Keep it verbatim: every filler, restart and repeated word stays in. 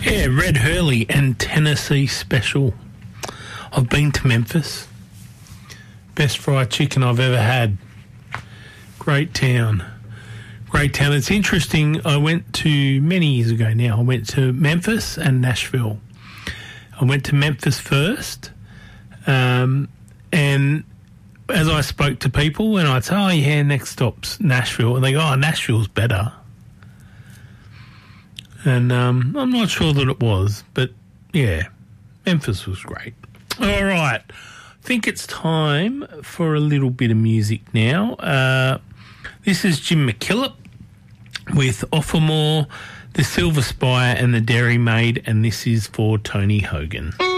Yeah, Red Hurley and Tennessee Special. I've been to Memphis. Best fried chicken I've ever had. Great town. Great town. It's interesting. I went to, many years ago now, I went to Memphis and Nashville. I went to Memphis first, um, and as I spoke to people, and I'd say, oh, yeah, next stop's Nashville. And they go, oh, Nashville's better. And um, I'm not sure that it was, but, yeah, Memphis was great. All right. I think it's time for a little bit of music now. Uh, this is Jim McKillop with Offermore, The Silver Spire and The Dairy Maid, and this is for Tony Hogan.